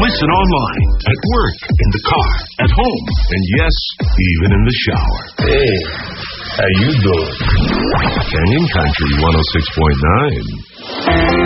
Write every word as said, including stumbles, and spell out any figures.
Listen online, at work, in the car, at home, and yes, even in the shower. Hey, how you doing? Canyon Country one oh six point nine.